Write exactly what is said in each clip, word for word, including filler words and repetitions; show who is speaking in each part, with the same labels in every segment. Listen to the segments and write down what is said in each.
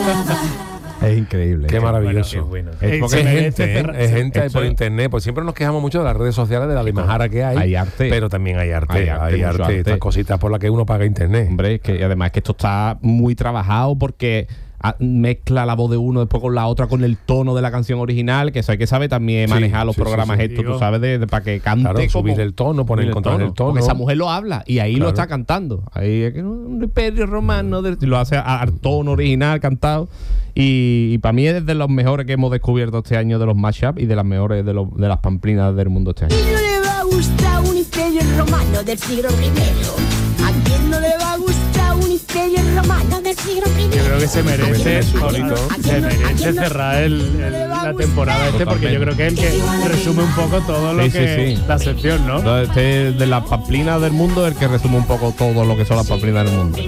Speaker 1: Es increíble.
Speaker 2: Qué maravilloso.
Speaker 3: Bueno, qué bueno.
Speaker 2: Es porque es gente, ¿eh? Es gente ahí por internet. Pues siempre nos quejamos mucho de las redes sociales, de la limajara que hay.
Speaker 1: Hay arte.
Speaker 2: Pero también hay arte.
Speaker 1: Hay arte,
Speaker 2: Hay
Speaker 1: mucho
Speaker 2: arte,
Speaker 1: arte.
Speaker 2: estas cositas por las que uno paga internet.
Speaker 1: Hombre, es que además es que esto está muy trabajado porque a- mezcla la voz de uno después con la otra, con el tono de la canción original, que eso hay que saber también
Speaker 2: Sí,
Speaker 1: manejar los
Speaker 2: sí, sí,
Speaker 1: programas
Speaker 2: sí.
Speaker 1: estos,
Speaker 3: Digo,
Speaker 1: tú sabes, de, de- para que cante
Speaker 2: Claro,
Speaker 1: como...
Speaker 2: subir el tono, poner
Speaker 1: subir
Speaker 2: en control el tono.
Speaker 1: Porque esa mujer lo habla y ahí
Speaker 2: Claro.
Speaker 1: lo está cantando. Ahí es que un imperio romano, de- y lo hace a- al tono original cantado. Y, y para mí es de los mejores que hemos descubierto este año de los mashups y de las mejores de, los, de las pamplinas del mundo este año.
Speaker 4: ¿A quién no le va a gustar un imperio romano del siglo primero? ¿A quién no le va a gustar un imperio romano del siglo primero?
Speaker 3: Yo creo que se merece,
Speaker 2: Es bonito.
Speaker 3: se merece cerrar el, el- la temporada este, porque yo creo que es el que resume un poco todo lo
Speaker 1: Sí, sí,
Speaker 3: que
Speaker 1: sí.
Speaker 3: la sección, ¿no?
Speaker 1: Entonces, este es de las pamplinas del mundo el que resume un poco todo lo que son las pamplinas del mundo.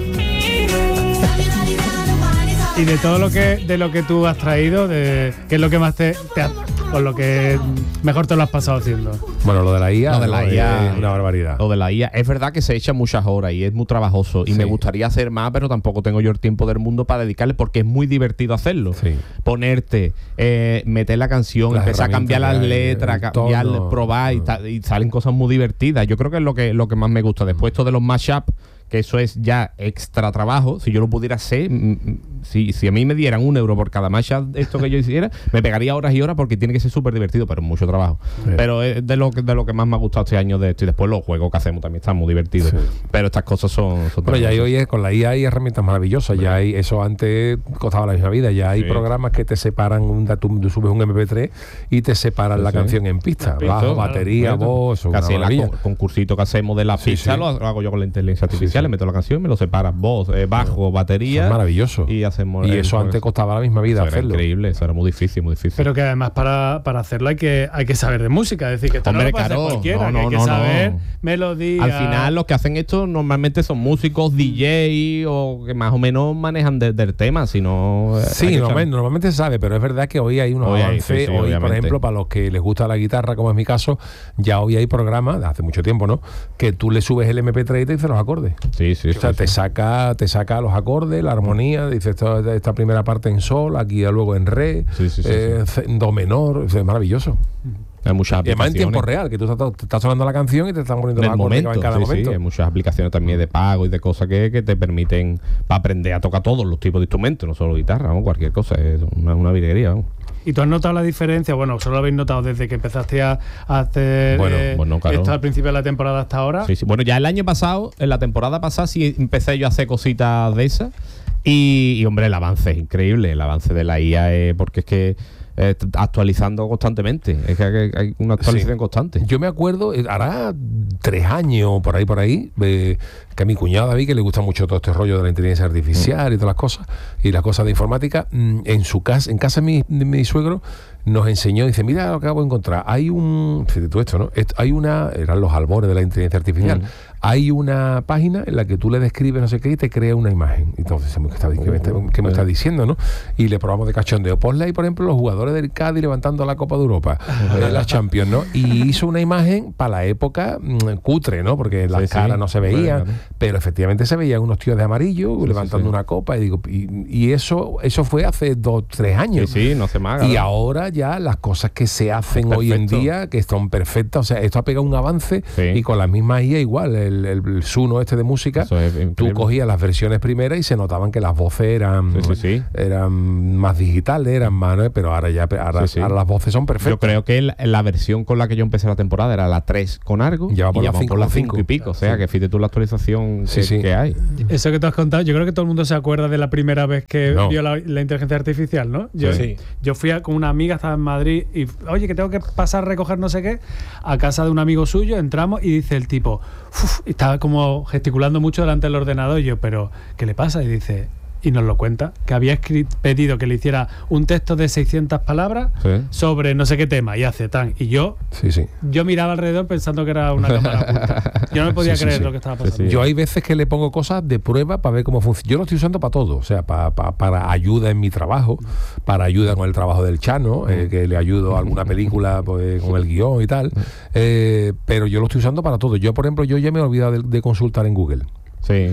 Speaker 3: Y de todo lo que de lo que tú has traído, de qué es lo que más te, te ha- con lo que mejor te lo has pasado haciendo.
Speaker 2: Bueno, lo de la I A,
Speaker 1: Lo de la
Speaker 2: ¿no?
Speaker 1: I A.
Speaker 2: es una barbaridad.
Speaker 1: Lo de la I A, es verdad que se echa muchas horas y es muy trabajoso y
Speaker 2: Sí.
Speaker 1: me gustaría hacer más, pero tampoco tengo yo el tiempo del mundo para dedicarle porque es muy divertido hacerlo.
Speaker 2: Sí.
Speaker 1: Ponerte, eh, meter la canción,
Speaker 2: Las
Speaker 1: empezar a cambiar las
Speaker 2: herramientas que hay,
Speaker 1: letras,
Speaker 2: el
Speaker 1: cambiar,
Speaker 2: tono.
Speaker 1: probar y, ta- y salen cosas muy divertidas. Yo creo que es lo que, lo que más me gusta. Después esto de los mashups, que eso es ya extra trabajo. Si yo lo pudiera hacer, mm, mm, si, si a mí me dieran un euro por cada mashup esto que yo hiciera, me pegaría horas y horas porque tiene que ser súper divertido, pero mucho trabajo.
Speaker 2: Sí.
Speaker 1: Pero es de lo, que- de lo que más me ha gustado este año de esto. Y después los juegos que hacemos también están muy divertidos.
Speaker 2: Sí.
Speaker 1: Pero estas cosas son... son
Speaker 2: Bueno, ya hay
Speaker 1: maravillosas.
Speaker 2: hoy es- con la I A hay herramientas maravillosas. Ya hay, eso antes costaba la misma vida. Ya hay
Speaker 1: Sí.
Speaker 2: programas que te separan, un, tú, tú subes un eme pe tres y te separan
Speaker 1: Sí,
Speaker 2: la
Speaker 1: sí.
Speaker 2: canción en pista.
Speaker 3: En pista,
Speaker 2: Bajo,
Speaker 3: claro.
Speaker 2: batería,
Speaker 1: Bueno,
Speaker 2: voz, eso es
Speaker 1: casi
Speaker 2: una
Speaker 1: el
Speaker 2: maravilla.
Speaker 1: con- concursito que hacemos de la
Speaker 2: Sí,
Speaker 1: pista
Speaker 2: sí.
Speaker 1: Lo, lo hago yo con la inteligencia artificial,
Speaker 2: Sí, sí.
Speaker 1: le meto la canción, me lo separa voz, eh, bajo,
Speaker 2: Eso
Speaker 1: batería.
Speaker 2: es maravilloso.
Speaker 1: Y hacemos
Speaker 2: Y
Speaker 1: el-
Speaker 2: eso antes costaba la misma vida
Speaker 1: Eso era
Speaker 2: hacerlo.
Speaker 1: increíble, eso era muy difícil, muy difícil.
Speaker 3: Pero que además para, para hacerlo hay que hay que saber de música, es decir, que esto
Speaker 1: Hombre,
Speaker 3: no lo puede hacer
Speaker 1: claro.
Speaker 3: cualquiera,
Speaker 1: No,
Speaker 3: que hay
Speaker 1: no,
Speaker 3: que
Speaker 1: no,
Speaker 3: saber
Speaker 1: no.
Speaker 3: melodía.
Speaker 1: Al final los que hacen esto normalmente son músicos, D J o que más o menos manejan de- del tema, si no... eh, hay
Speaker 2: Sí,
Speaker 1: que
Speaker 2: normalmente,
Speaker 1: saber.
Speaker 2: normalmente se sabe, pero es verdad que hoy hay unos
Speaker 1: Hoy hay,
Speaker 2: avances.
Speaker 1: sí, sí,
Speaker 2: hoy, por
Speaker 1: obviamente.
Speaker 2: ejemplo, para los que les gusta la guitarra, como es mi caso, ya hoy hay programas, de hace mucho tiempo, ¿no? Que tú le subes el eme pe tres y te dice los acordes.
Speaker 1: Sí, sí,
Speaker 2: O sea,
Speaker 1: sí,
Speaker 2: te
Speaker 1: sí.
Speaker 2: saca, te saca los acordes, la armonía, dice esta, esta primera parte en sol, aquí ya luego en re,
Speaker 1: Sí, sí, sí,
Speaker 2: eh, ce- en do menor, es maravilloso.
Speaker 1: Hay muchas
Speaker 2: Y además en tiempo
Speaker 1: aplicaciones.
Speaker 2: real, que tú estás, te estás sonando la canción y te están poniendo
Speaker 1: En
Speaker 2: los
Speaker 1: el
Speaker 2: acordes que
Speaker 1: momento,
Speaker 2: van en cada
Speaker 1: sí, sí,
Speaker 2: momento.
Speaker 1: hay muchas aplicaciones también de pago y de cosas que, que te permiten para aprender a tocar todos los tipos de instrumentos, no solo guitarra, ¿no? Cualquier cosa, es una, una virguería, vamos.
Speaker 3: ¿Y tú has notado la diferencia? Bueno, solo lo habéis notado desde que empezaste a a hacer
Speaker 2: Bueno,
Speaker 3: eh,
Speaker 1: bueno, claro.
Speaker 3: esto al principio de la temporada hasta ahora.
Speaker 1: Sí, sí. Bueno, ya el año pasado, en la temporada pasada, sí empecé yo a hacer cositas de esas. Y, y, hombre, el avance es increíble. El avance de la I A es porque es que eh, t- actualizando constantemente. Es que hay, hay una actualización
Speaker 2: Sí.
Speaker 1: constante.
Speaker 2: Yo me acuerdo, eh, hará tres años, por ahí, por ahí, eh, que a mi cuñado David, que le gusta mucho todo este rollo de la inteligencia artificial y todas las cosas, y las cosas de informática, mm, en su casa, en casa de mi, de mi suegro, nos enseñó, dice, mira lo que acabo de encontrar, hay un, fíjate tú esto, ¿no? Esto- hay una, eran los albores de la inteligencia artificial,
Speaker 1: Mm.
Speaker 2: hay una página en la que tú le describes no sé qué y te crea una imagen. Entonces, ¿qué me está, qué me está- qué me está diciendo, no? Y le probamos de cachondeo. Ponle ahí, por ejemplo, los jugadores del Cádiz levantando la Copa de Europa, eh, la Champions, ¿no? Y hizo una imagen para la época mm, cutre, ¿no? Porque las
Speaker 1: Sí, sí.
Speaker 2: caras no se veían,
Speaker 1: Bueno,
Speaker 2: pero efectivamente se veían unos tíos de amarillo
Speaker 1: Sí,
Speaker 2: levantando
Speaker 1: sí, sí.
Speaker 2: una copa y digo, y, y eso, eso fue hace dos, tres
Speaker 1: Sí,
Speaker 2: años.
Speaker 1: sí, no hace más.
Speaker 2: Y
Speaker 1: claro.
Speaker 2: ahora ya las cosas que se hacen hoy en
Speaker 1: Perfecto.
Speaker 2: día, que son perfectas, o sea, esto ha pegado un avance
Speaker 1: Sí.
Speaker 2: y con las mismas I A igual, el, el, el Suno este de música,
Speaker 1: Eso es
Speaker 2: tú
Speaker 1: increíble.
Speaker 2: cogías las versiones primeras y se notaban que las voces eran,
Speaker 1: Sí, sí, sí.
Speaker 2: eran más digitales, eran más, ¿no? Pero ahora ya ahora,
Speaker 1: Sí, sí.
Speaker 2: ahora las voces son perfectas.
Speaker 1: Yo creo que la, la versión con la que yo empecé la temporada era la tres con algo.
Speaker 2: Ya va por
Speaker 1: y
Speaker 2: la
Speaker 1: ya vamos
Speaker 2: cinco
Speaker 1: por la
Speaker 2: con
Speaker 1: cinco y
Speaker 2: cinco.
Speaker 1: pico. O sea,
Speaker 2: Sí.
Speaker 1: que fíjate tú la actualización
Speaker 2: Sí,
Speaker 1: que,
Speaker 2: sí.
Speaker 1: que hay.
Speaker 3: Eso que tú has contado, yo creo que todo el mundo se acuerda de la primera vez que
Speaker 2: No.
Speaker 3: vio la, la inteligencia artificial, ¿no? Yo,
Speaker 2: Sí.
Speaker 3: yo fui a- con una amiga, estaba en Madrid, y oye, que tengo que pasar a recoger no sé qué, a casa de un amigo suyo, entramos y dice el tipo, "Uf", y estaba como gesticulando mucho delante del ordenador, y yo, pero, ¿qué le pasa? Y dice, y nos lo cuenta, que había escrit- pedido que le hiciera un texto de seiscientas palabras
Speaker 1: Sí.
Speaker 3: sobre no sé qué tema, y hace tan, y yo
Speaker 2: Sí, sí.
Speaker 3: yo miraba alrededor pensando que era una cámara oculta. Yo no me podía
Speaker 2: Sí, sí,
Speaker 3: creer
Speaker 2: sí.
Speaker 3: lo que estaba pasando.
Speaker 1: Sí.
Speaker 2: Yo hay veces que le pongo cosas de prueba para ver cómo funciona. Yo lo estoy usando para todo, o sea, pa- pa- para ayuda en mi trabajo, para ayuda con el trabajo del Chano, eh, que le ayudo a alguna película pues, con el guión y tal. Eh, pero yo lo estoy usando para todo. Yo, por ejemplo, yo ya me he olvidado de, de consultar en Google.
Speaker 1: Sí.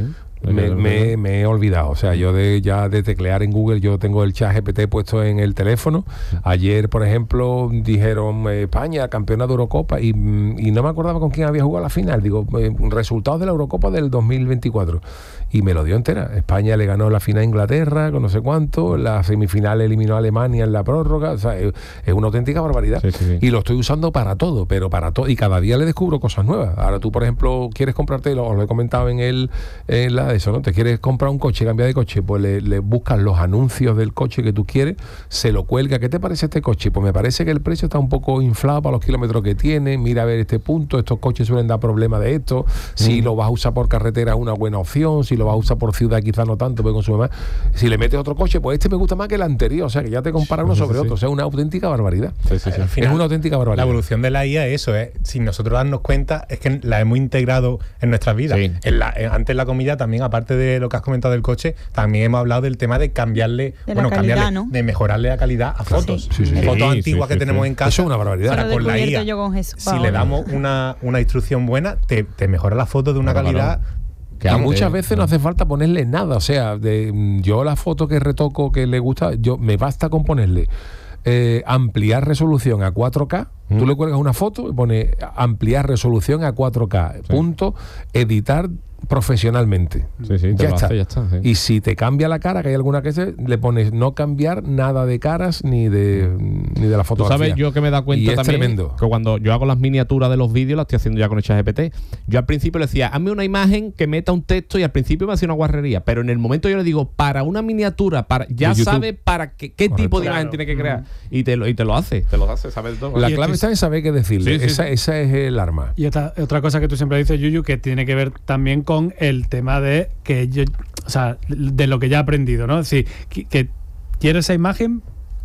Speaker 2: me, me, me he olvidado. O sea, yo de ya de teclear en Google, yo tengo el chat G P T puesto en el teléfono. Ayer, por ejemplo, dijeron eh, España, campeona de Eurocopa, y, y no me acordaba con quién había jugado la final. Digo, eh, resultados de la Eurocopa del dos mil veinticuatro. Y me lo dio entera. España le ganó la final a Inglaterra, con no sé cuánto, la semifinal eliminó a Alemania en la prórroga. O sea, es, es una auténtica barbaridad. Sí, sí, sí. Y lo estoy usando para todo, pero para todo. Y cada día le descubro cosas nuevas. Ahora tú, por ejemplo, quieres comprarte, lo, os lo he comentado en el en la de eso, ¿no? Te quieres comprar un coche, cambiar de coche, pues le, le buscas los anuncios del coche que tú quieres, se lo cuelga. ¿Qué te parece este coche? Pues me parece que el precio está un poco inflado para los kilómetros que tiene. Mira a ver este punto, estos coches suelen dar problemas de esto. Si mm. lo vas a usar por carretera es una buena opción, si lo vas a usar por ciudad quizás no tanto, porque consume más. Si le metes otro coche, pues este me gusta más que el anterior, o sea que ya te compara uno sobre sí, sí. otro, o sea, una auténtica barbaridad. Sí, sí, sí. Al final, es una auténtica barbaridad.
Speaker 5: La evolución de la I A es eso, ¿eh? Sin nosotros darnos cuenta, es que la hemos integrado en nuestras vidas. Sí. En la, en, antes en la comida también, aparte de lo que has comentado del coche, también hemos hablado del tema de cambiarle,
Speaker 6: de
Speaker 5: bueno,
Speaker 6: calidad,
Speaker 5: cambiarle,
Speaker 6: ¿no?
Speaker 5: de mejorarle la calidad a fotos.
Speaker 2: Sí, sí, sí.
Speaker 5: Fotos
Speaker 2: sí,
Speaker 5: antiguas
Speaker 2: sí,
Speaker 5: que
Speaker 2: sí,
Speaker 5: tenemos
Speaker 2: sí.
Speaker 5: en casa.
Speaker 2: Eso es una barbaridad.
Speaker 5: Ahora con la I A,
Speaker 6: yo con Jesús,
Speaker 5: si le damos una, una instrucción buena, te, te mejora la foto de una claro, calidad.
Speaker 2: Que muchas veces no hace falta ponerle nada, o sea, de, yo la foto que retoco que le gusta, yo me basta con ponerle eh, ampliar resolución a cuatro K. Mm. Tú le cuelgas una foto y pone ampliar resolución a cuatro K, sí. punto, editar profesionalmente.
Speaker 1: Sí, sí,
Speaker 2: ya, está.
Speaker 1: Hace, ya está. Sí.
Speaker 2: Y si te cambia la cara, que hay alguna que se, le pones no cambiar nada de caras ni de ni de la fotografía.
Speaker 1: ¿Tú sabes yo que me da cuenta
Speaker 2: y
Speaker 1: también?
Speaker 2: Es tremendo.
Speaker 1: Que cuando yo hago las miniaturas de los vídeos, las estoy haciendo ya con el chat G P T. Yo al principio le decía, hazme una imagen que meta un texto, y al principio me hacía una guarrería, pero en el momento yo le digo, para una miniatura, para ya sabe para qué, qué tipo de imagen claro. tiene que crear. Mm. Y te lo y te lo hace, te lo hace, sabe todo.
Speaker 2: La clave está en saber qué decirle. Sí, sí, esa, sí. esa es el arma.
Speaker 3: Y otra, otra cosa que tú siempre dices, Yuyu, que tiene que ver también con el tema de que yo, o sea, de lo que ya he aprendido, ¿no? Es decir, que, que quiero esa imagen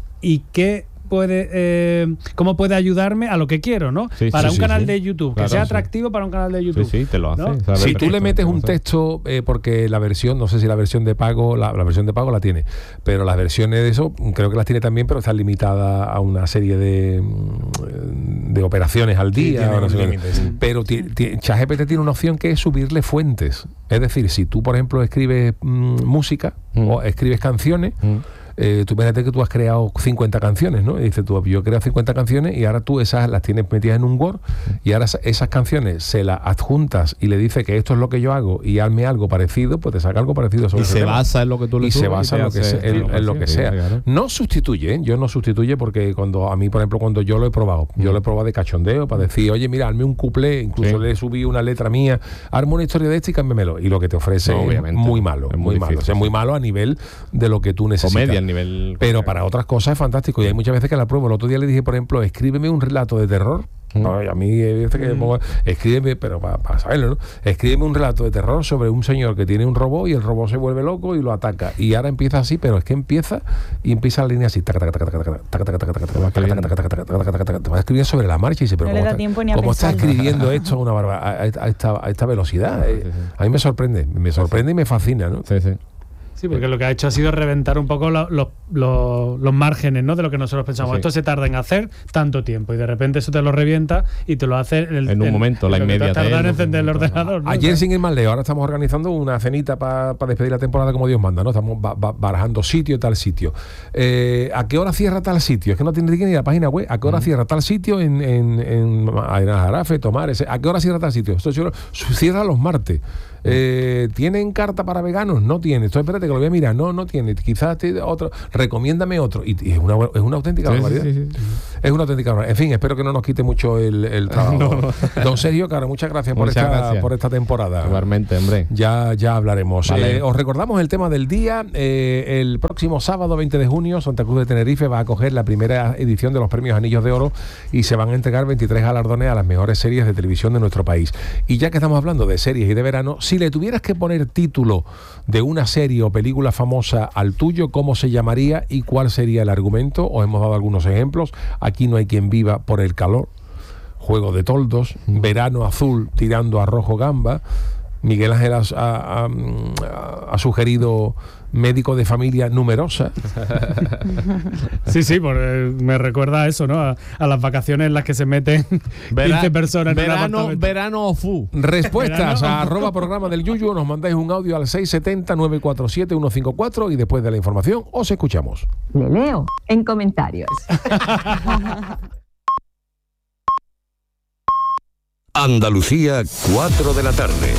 Speaker 3: y qué puede, eh, cómo puede ayudarme a lo que quiero, ¿no? Sí, para sí, un sí, canal sí. de YouTube, claro, que sea atractivo sí. para un canal de YouTube.
Speaker 1: Sí, sí, te lo hace.
Speaker 3: ¿No?
Speaker 2: Si tú le metes un texto, eh, porque la versión, no sé si la versión de pago, la, la versión de pago la tiene, pero las versiones de eso creo que las tiene también, pero están limitadas a una serie de, de operaciones al día. Sí, no sé límites, sí. Pero ChatGPT tiene una opción que es subirle fuentes. Es decir, si tú, por ejemplo, escribes mmm, música mm. o escribes canciones, mm. Eh, tú imagínate que tú has creado cincuenta canciones, ¿no? Y dices tú, yo he creado cincuenta canciones y ahora tú esas las tienes metidas en un Word y ahora esas canciones se las adjuntas y le dices que esto es lo que yo hago y hazme algo parecido, pues te saca algo parecido sobre
Speaker 1: y se tema. basa en lo que tú le
Speaker 2: y se basa en lo que, se, en, en lo que sea. Claro. No sustituye, ¿eh? Yo no sustituye porque cuando a mí, por ejemplo, cuando yo lo he probado, mm. yo lo he probado de cachondeo para decir, oye, mira, hazme un cuplé, incluso sí. le subí una letra mía, hazme una historia de esta y cámbiamelo. Y lo que te ofrece no, es muy malo, es muy, muy malo. O sea, muy malo a nivel de lo que tú necesitas.
Speaker 1: Comedia, a nivel...
Speaker 2: Pero para otras cosas es fantástico y hay muchas veces que la pruebo. El otro día le dije, por ejemplo, escríbeme un relato de terror. Mm. No, a mí este que mm. escríbeme, pero para, para saberlo, ¿no? Escríbeme un relato de terror sobre un señor que tiene un robot y el robot se vuelve loco y lo ataca. Y ahora empieza así, pero es que empieza y empieza la línea así. Te vas escribiendo sobre la marcha y dice, pero ¿cómo, ¿cómo estás escribiendo esto a una barba, a, a, esta, a esta velocidad? Sí, sí, sí. A mí me sorprende, me sorprende y me fascina, ¿no?
Speaker 1: Sí, sí.
Speaker 3: Sí, porque lo que ha hecho ha sido reventar un poco lo, lo, lo, los márgenes, ¿no? De lo que nosotros pensamos. Sí. Esto se tarda en hacer tanto tiempo y de repente eso te lo revienta y te lo hace el,
Speaker 1: en un
Speaker 3: el,
Speaker 1: momento, el, la inmediatez.
Speaker 3: Tardar en encender el ordenador, ¿no?
Speaker 2: Ayer, sin ir más lejos, ahora estamos organizando una cenita para pa despedir la temporada como Dios manda, ¿no? Estamos ba ba barajando sitio y tal sitio. Eh, ¿A qué hora cierra tal sitio? Es que no tiene que ir a la página web. ¿A qué hora mm. cierra tal sitio en, en, en, en Jarafe, Tomar? Ese? ¿A qué hora cierra tal sitio? Esto cierra los martes. Eh, ¿Tienen carta para veganos? No tiene. Esto espérate que lo voy a mirar. No, no tiene. Quizás otro. Recomiéndame otro. Y, y es, una, es una auténtica sí, barbaridad. Sí, sí, sí. Es una auténtica barbaridad. En fin, espero que no nos quite mucho el, el trabajo. No, no. Don Sergio Caro, muchas gracias, muchas por, esta, gracias por esta temporada.
Speaker 1: Igualmente, hombre.
Speaker 2: Ya, ya hablaremos.
Speaker 1: Vale.
Speaker 2: Eh, os recordamos el tema del día. Eh, el próximo sábado veinte de junio, Santa Cruz de Tenerife va a acoger la primera edición de los premios Anillos de Oro y se van a entregar veintitrés galardones a las mejores series de televisión de nuestro país. Y ya que estamos hablando de series y de verano, si le tuvieras que poner título de una serie o película famosa al tuyo, ¿cómo se llamaría y cuál sería el argumento? Os hemos dado algunos ejemplos. Aquí no hay quien viva por el calor. Juego de toldos. Verano azul tirando a rojo gamba. Miguel Ángel ha, ha, ha, ha sugerido médico de familia numerosa.
Speaker 3: Sí, sí, porque me recuerda a eso, ¿no? A, a las vacaciones en las que se meten
Speaker 1: Vera-
Speaker 3: quince personas en un
Speaker 1: verano,
Speaker 3: apartamento.
Speaker 1: verano o fu.
Speaker 2: Respuestas
Speaker 3: Verano.
Speaker 2: a arroba programa del Yuyu, nos mandáis un audio al seis siete cero, nueve cuatro siete, uno cinco cuatro y después de la información os escuchamos.
Speaker 6: Le leo en comentarios.
Speaker 7: Andalucía, cuatro de la tarde.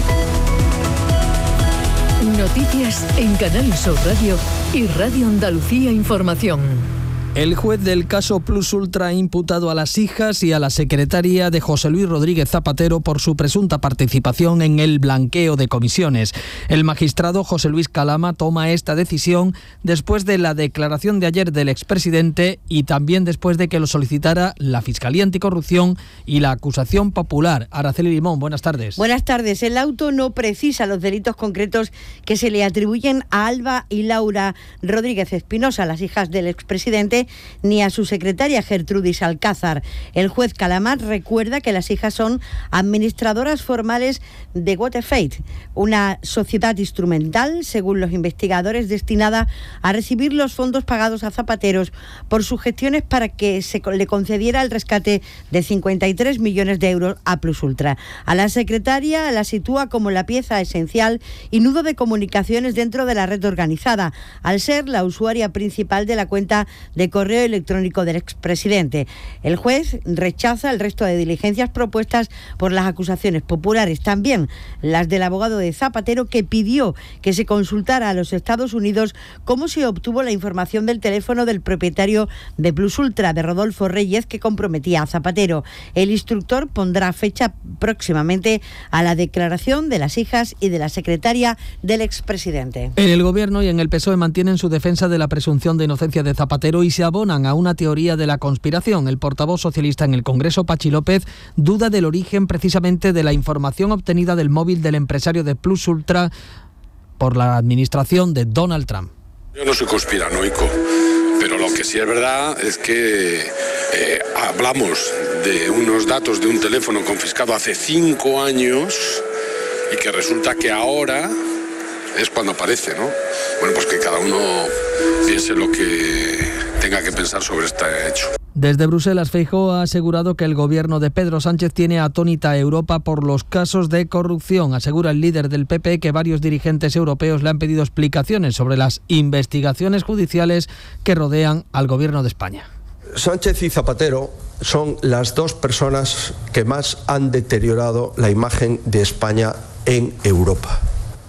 Speaker 8: Noticias en Canal Sur Radio y Radio Andalucía Información.
Speaker 9: El juez del caso Plus Ultra ha imputado a las hijas y a la secretaria de José Luis Rodríguez Zapatero por su presunta participación en el blanqueo de comisiones. El magistrado José Luis Calama toma esta decisión después de la declaración de ayer del expresidente y también después de que lo solicitara la Fiscalía Anticorrupción y la acusación popular. Araceli Limón, buenas tardes.
Speaker 10: Buenas tardes. El auto no precisa los delitos concretos que se le atribuyen a Alba y Laura Rodríguez Espinosa, las hijas del expresidente, ni a su secretaria Gertrudis Alcázar. El juez Calamar recuerda que las hijas son administradoras formales de Waterfate, una sociedad instrumental, según los investigadores, destinada a recibir los fondos pagados a zapateros por sus gestiones para que se le concediera el rescate de cincuenta y tres millones de euros a Plus Ultra. A la secretaria la sitúa como la pieza esencial y nudo de comunicaciones dentro de la red organizada, al ser la usuaria principal de la cuenta de correo electrónico del expresidente. El juez rechaza el resto de diligencias propuestas por las acusaciones populares, también las del abogado de Zapatero, que pidió que se consultara a los Estados Unidos cómo se obtuvo la información del teléfono del propietario de Plus Ultra, de Rodolfo Reyes, que comprometía a Zapatero. El instructor pondrá fecha próximamente a la declaración de las hijas y de la secretaria del expresidente.
Speaker 9: En el Gobierno y en el P S O E mantienen su defensa de la presunción de inocencia de Zapatero y se abonan a una teoría de la conspiración. El portavoz socialista en el Congreso, Pachi López, duda del origen precisamente de la información obtenida del móvil del empresario de Plus Ultra por la administración de Donald Trump.
Speaker 11: Yo no soy conspiranoico, pero lo que sí es verdad es que eh, hablamos de unos datos de un teléfono confiscado hace cinco años y que resulta que ahora es cuando aparece, ¿no? Bueno, pues que cada uno piense lo que tenga que pensar sobre este hecho.
Speaker 9: Desde Bruselas, Feijóo ha asegurado que el gobierno de Pedro Sánchez tiene atónita a Europa por los casos de corrupción. Asegura el líder del P P que varios dirigentes europeos le han pedido explicaciones sobre las investigaciones judiciales que rodean al gobierno de España.
Speaker 12: Sánchez y Zapatero son las dos personas que más han deteriorado la imagen de España en Europa.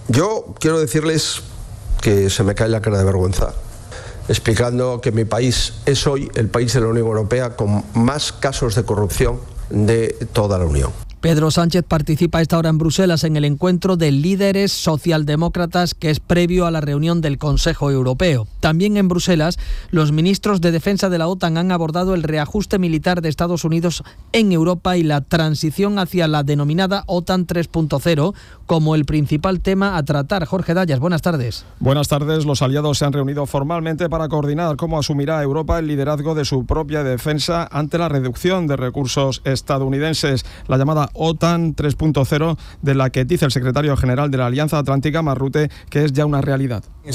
Speaker 12: Yo quiero decirles que se me cae la cara de vergüenza explicando que mi país es hoy el país de la Unión Europea con más casos de corrupción de toda la Unión.
Speaker 9: Pedro Sánchez participa a esta hora en Bruselas en el encuentro de líderes socialdemócratas que es previo a la reunión del Consejo Europeo. También en Bruselas, los ministros de Defensa de la OTAN han abordado el reajuste militar de Estados Unidos en Europa y la transición hacia la denominada OTAN tres punto cero como el principal tema a tratar. Jorge Dallas, buenas tardes.
Speaker 13: Buenas tardes. Los aliados se han reunido formalmente para coordinar cómo asumirá Europa el liderazgo de su propia defensa ante la reducción de recursos estadounidenses. La llamada OTAN tres punto cero, de la que dice el secretario general de la Alianza Atlántica, Marrute, que es ya una realidad. Es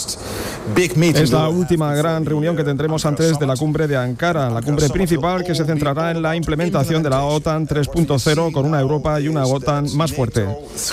Speaker 13: la última gran reunión que tendremos antes de la cumbre de Ankara, la cumbre principal que se centrará en la implementación de la OTAN tres punto cero con una Europa y una OTAN más fuerte.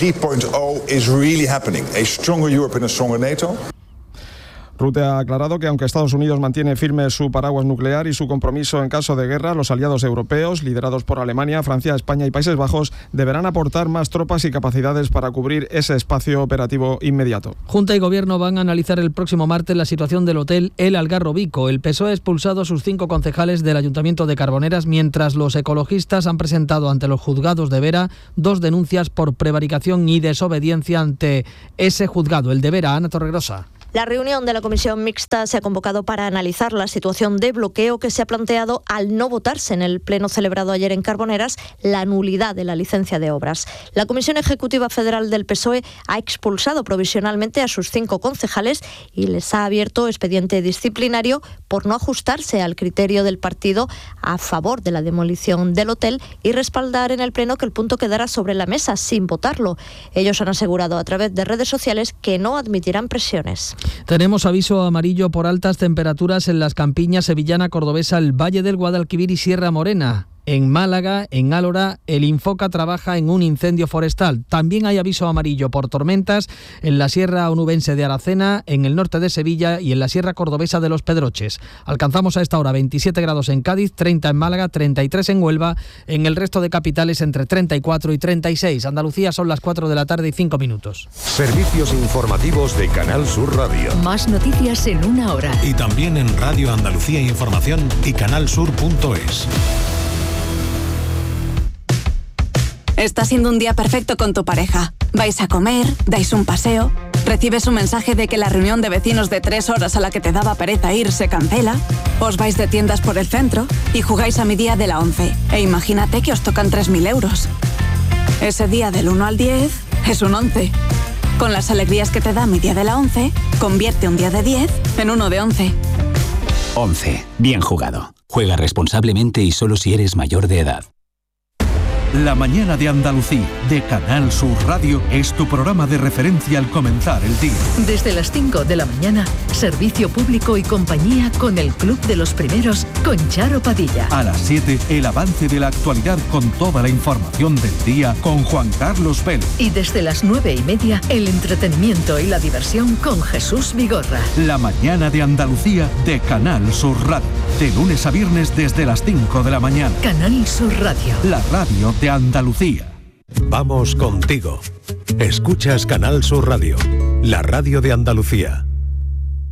Speaker 13: Rutte ha aclarado que aunque Estados Unidos mantiene firme su paraguas nuclear y su compromiso en caso de guerra, los aliados europeos, liderados por Alemania, Francia, España y Países Bajos, deberán aportar más tropas y capacidades para cubrir ese espacio operativo inmediato.
Speaker 9: Junta y Gobierno van a analizar el próximo martes la situación del hotel El Algarrobico. El P S O E ha expulsado a sus cinco concejales del Ayuntamiento de Carboneras, mientras los ecologistas han presentado ante los juzgados de Vera dos denuncias por prevaricación y desobediencia ante ese juzgado, el de Vera. Ana Torregrosa.
Speaker 14: La reunión de la comisión mixta se ha convocado para analizar la situación de bloqueo que se ha planteado al no votarse en el pleno celebrado ayer en Carboneras la nulidad de la licencia de obras. La Comisión Ejecutiva Federal del P S O E ha expulsado provisionalmente a sus cinco concejales y les ha abierto expediente disciplinario por no ajustarse al criterio del partido a favor de la demolición del hotel y respaldar en el pleno que el punto quedara sobre la mesa sin votarlo. Ellos han asegurado a través de redes sociales que no admitirán presiones.
Speaker 9: Tenemos aviso amarillo por altas temperaturas en las campiñas sevillana, cordobesa, el Valle del Guadalquivir y Sierra Morena. En Málaga, en Álora, el Infoca trabaja en un incendio forestal. También hay aviso amarillo por tormentas en la Sierra Onubense de Aracena, en el norte de Sevilla y en la Sierra Cordobesa de Los Pedroches. Alcanzamos a esta hora veintisiete grados en Cádiz, treinta en Málaga, treinta y tres en Huelva. En el resto de capitales entre treinta y cuatro y treinta y seis. Andalucía son las cuatro de la tarde y cinco minutos.
Speaker 7: Servicios informativos de Canal Sur Radio.
Speaker 8: Más noticias en una hora.
Speaker 15: Y también en Radio Andalucía Información y canalsur punto es.
Speaker 16: Está siendo un día perfecto con tu pareja. Vais a comer, dais un paseo, recibes un mensaje de que la reunión de vecinos de tres horas a la que te daba pereza ir se cancela, os vais de tiendas por el centro y jugáis a mi día de la once. E imagínate que os tocan tres mil euros. Ese día del uno al diez es un once. Con las alegrías que te da mi día de la once, convierte un día de diez en uno de once.
Speaker 17: once. Bien jugado. Juega responsablemente y solo si eres mayor de edad.
Speaker 18: La mañana de Andalucía, de Canal Sur Radio, es tu programa de referencia al comenzar el día.
Speaker 8: Desde las cinco de la mañana, servicio público y compañía con el Club de los Primeros, con Charo Padilla.
Speaker 18: A las siete, el avance de la actualidad con toda la información del día con Juan Carlos Vélez.
Speaker 8: Y desde las nueve y media, el entretenimiento y la diversión con Jesús Vigorra.
Speaker 18: La mañana de Andalucía, de Canal Sur Radio. De lunes a viernes desde las cinco de la mañana.
Speaker 8: Canal Sur Radio.
Speaker 18: La radio de Andalucía.
Speaker 15: Vamos contigo. Escuchas Canal Sur Radio, la radio de Andalucía.